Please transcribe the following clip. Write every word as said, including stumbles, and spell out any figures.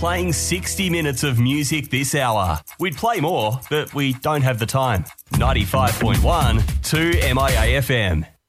playing sixty minutes of music this hour. We'd play more, but we don't have the time. ninety-five point one, two M I A F M.